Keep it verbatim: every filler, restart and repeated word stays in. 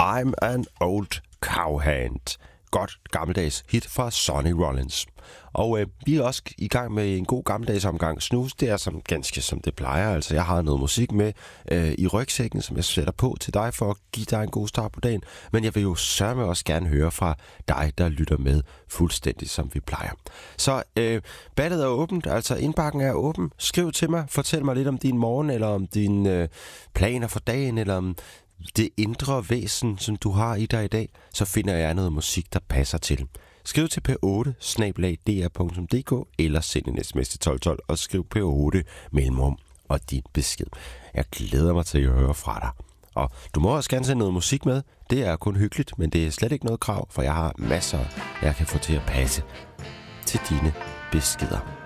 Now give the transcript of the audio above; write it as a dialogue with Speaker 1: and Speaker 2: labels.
Speaker 1: I'm an Old Cowhand. Godt gammeldags hit fra Sonny Rollins. Og øh, vi er også i gang med en god gammeldags omgang snus. Det er som, ganske som det plejer. Altså, jeg har noget musik med øh, i rygsækken, som jeg sætter på til dig for at give dig en god start på dagen. Men jeg vil jo sørme også gerne høre fra dig, der lytter med fuldstændig som vi plejer. Så øh, ballet er åbent, altså indbakken er åben. Skriv til mig, fortæl mig lidt om din morgen, eller om dine øh, planer for dagen, eller om det indre væsen, som du har i dig i dag, så finder jeg noget musik, der passer til. Skriv til p otte snabel-a d r punktum d k eller send en sms til tolv tolv og skriv p otte mellemrum og din besked. Jeg glæder mig til at høre fra dig. Og du må også gerne sende noget musik med. Det er kun hyggeligt, men det er slet ikke noget krav, for jeg har masser, jeg kan få til at passe til dine beskeder.